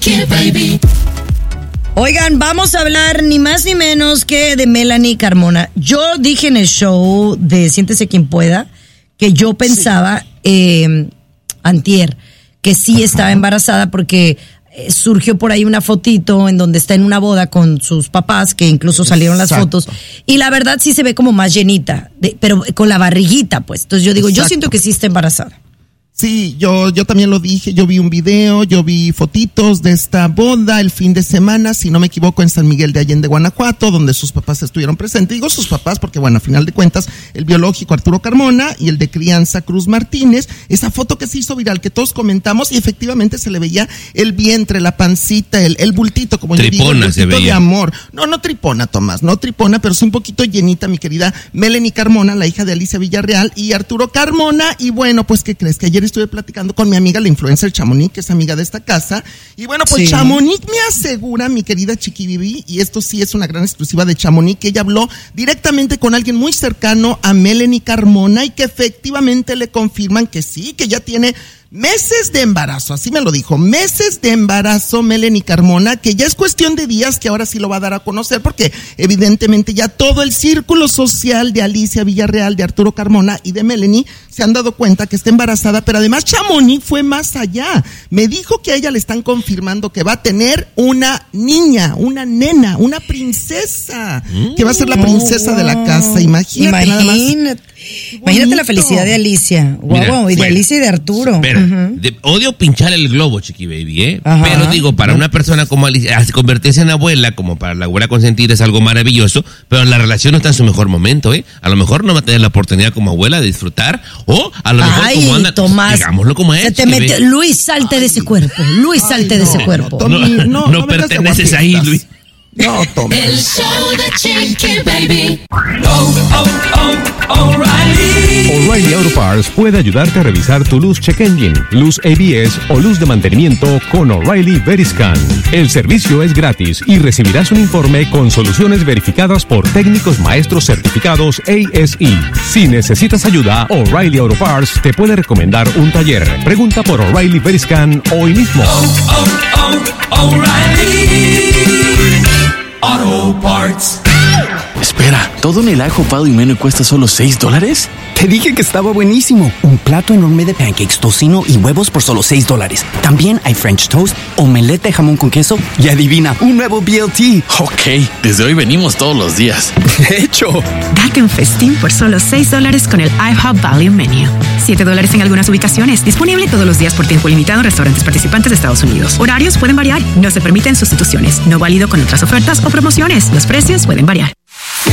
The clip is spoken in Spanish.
Shake it, baby. Oigan, vamos a hablar ni más ni menos que de Melanie Carmona. Yo dije en el show de Siéntese Quien Pueda que yo pensaba, antier, que sí estaba embarazada porque surgió por ahí una fotito en donde está en una boda con sus papás, que incluso salieron las fotos, y la verdad sí se ve como más llenita, pero con la barriguita, pues. Entonces yo digo, yo siento que sí está embarazada. Sí, yo también lo dije, yo vi un video, yo vi fotitos de esta boda el fin de semana, si no me equivoco, en San Miguel de Allende, Guanajuato, donde sus papás estuvieron presentes. Digo sus papás porque, bueno, a final de cuentas, el biológico Arturo Carmona y el de crianza Cruz Martínez, esa foto que se hizo viral, que todos comentamos, y efectivamente se le veía el vientre, la pancita, el bultito, como tripona, yo digo, el bultito se veía. de amor. No tripona, Tomás, no tripona, pero sí un poquito llenita, mi querida Melanie Carmona, la hija de Alicia Villarreal y Arturo Carmona. Y bueno, pues, ¿qué crees? Que ayer estuve platicando con mi amiga, la influencer Chamonix, que es amiga de esta casa, y bueno, pues sí. Chamonix me asegura, mi querida Chiqui Bibi, y esto sí es una gran exclusiva de Chamonix, que ella habló directamente con alguien muy cercano a Melanie Carmona y que efectivamente le confirman que sí, que ya tiene meses de embarazo, así me lo dijo, meses de embarazo Melanie Carmona, que ya es cuestión de días, que ahora sí lo va a dar a conocer, porque evidentemente ya todo el círculo social de Alicia Villarreal, de Arturo Carmona y de Melanie se han dado cuenta que está embarazada, pero además Chamonix fue más allá, me dijo que a ella le están confirmando que va a tener una niña, una nena, una princesa, que va a ser la princesa de la casa, imagínate nada más. Imagínate la felicidad de Alicia, y de Alicia y de Arturo. Odio pinchar el globo, Chiqui Baby, pero digo, para una persona como Alicia, convertirse en abuela, como para la abuela consentida, es algo maravilloso, pero la relación no está en su mejor momento, A lo mejor no va a tener la oportunidad como abuela de disfrutar, o a lo mejor como anda, Tomás, digámoslo como es. Luis, salte de ese cuerpo, de ese cuerpo. No perteneces ahí, Luis. No, Tomás. El show de Chiqui Baby. O'Reilly Auto Parts puede ayudarte a revisar tu luz check engine, luz ABS o luz de mantenimiento con O'Reilly Veriscan. El servicio es gratis y recibirás un informe con soluciones verificadas por técnicos maestros certificados ASE. Si necesitas ayuda, O'Reilly Auto Parts te puede recomendar un taller. Pregunta por O'Reilly Veriscan hoy mismo. O'Reilly Auto Parts. Espera, ¿todo en el ajo Pado y Meno cuesta solo $6? Te dije que estaba buenísimo. Un plato enorme de pancakes, tocino y huevos por solo $6. También hay French toast, omelette de jamón con queso y adivina, un nuevo BLT. Ok, desde hoy venimos todos los días. De hecho, date un festín por solo $6 con el IHOP Value Menu. $7 en algunas ubicaciones. Disponible todos los días por tiempo limitado en restaurantes participantes de Estados Unidos. Horarios pueden variar. No se permiten sustituciones. No válido con otras ofertas o promociones. Los precios pueden variar.